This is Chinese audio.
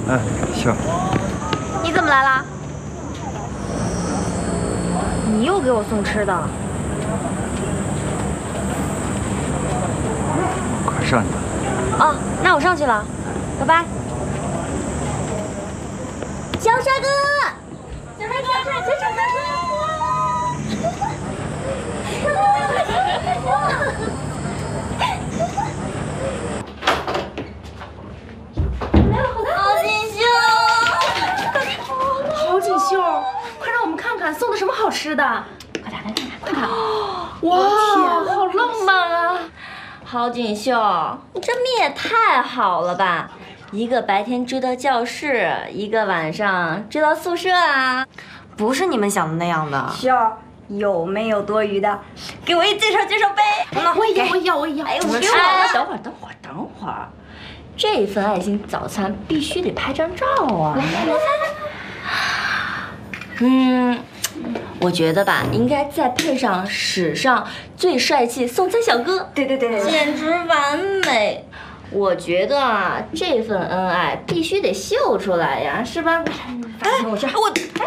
哎，秀， 你怎么来啦？你又给我送吃的？ 快上去吧。 哦，那我上去了，拜拜。小帅哥，小帅哥，小帅哥。 郝锦绣，快让我们看看送的什么好吃的！快打开看看，快看！哇，好浪漫啊！ 郝锦绣，你这命也太好了吧！一个白天追到教室，一个晚上追到宿舍啊！ 不是你们想的那样的。 秀，有没有多余的？给我一介绍呗！ 我也要！ 哎，我给我！等会儿，这份爱心早餐必须得拍张照啊！我觉得吧，应该再配上史上最帅气送餐小哥， 对， 简直完美！我觉得啊，这份恩爱必须得秀出来呀，是吧？ 哎，我